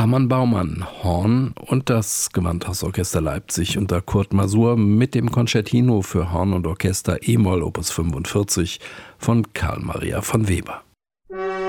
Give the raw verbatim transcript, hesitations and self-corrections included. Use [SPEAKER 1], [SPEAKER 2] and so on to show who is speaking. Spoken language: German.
[SPEAKER 1] Hermann Baumann, Horn und das Gewandhausorchester Leipzig unter Kurt Masur mit dem Concertino für Horn und Orchester e-Moll Opus fünfundvierzig von Carl Maria von Weber.